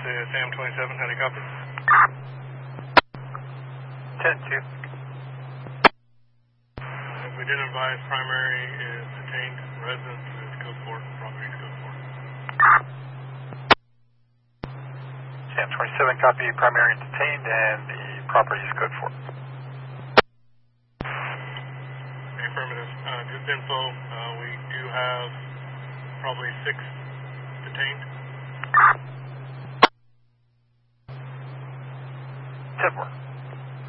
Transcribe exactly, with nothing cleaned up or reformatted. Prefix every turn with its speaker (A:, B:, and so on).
A: to Sam twenty-seven, how do you copy?
B: ten two.
A: We did advise primary is detained, residence is code four, property is code four.
B: Sam twenty-seven, copy, primary detained, and the property is code four.
A: Affirmative. Uh, just info, uh, we do have probably six detained.
B: ten four.